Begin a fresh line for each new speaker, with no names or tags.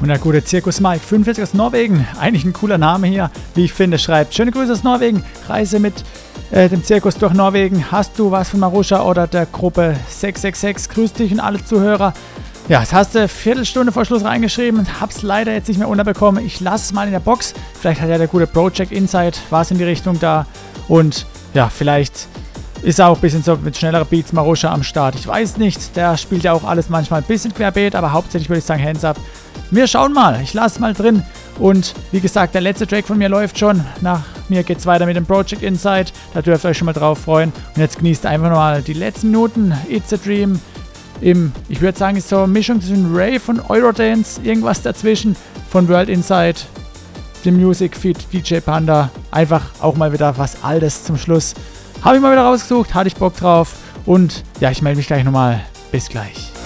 Und der gute Zirkus Mike, 45 aus Norwegen, eigentlich ein cooler Name hier, wie ich finde, schreibt: Schöne Grüße aus Norwegen, Reise mit dem Zirkus durch Norwegen. Hast du was von Marusha oder der Gruppe 666? Grüß dich und alle Zuhörer. Ja, das hast du eine Viertelstunde vor Schluss reingeschrieben und hab's leider jetzt nicht mehr unterbekommen. Ich lasse es mal in der Box. Vielleicht hat ja der gute Project Insight was in die Richtung da. Und ja, vielleicht ist auch ein bisschen so mit schnellerer Beats Marusha am Start. Ich weiß nicht, der spielt ja auch alles manchmal ein bisschen querbeet, aber hauptsächlich würde ich sagen Hands Up. Wir schauen mal, ich lasse es mal drin. Und wie gesagt, der letzte Track von mir läuft schon. Nach mir geht es weiter mit dem Project Insight. Da dürft ihr euch schon mal drauf freuen. Und jetzt genießt einfach mal die letzten Minuten. It's a Dream. Ich würde sagen, ist so eine Mischung zwischen Rave und Eurodance, irgendwas dazwischen von World Insight, dem Music Feed DJ Panda. Einfach auch mal wieder was Altes zum Schluss. Habe ich mal wieder rausgesucht, hatte ich Bock drauf und ja, ich melde mich gleich nochmal. Bis gleich.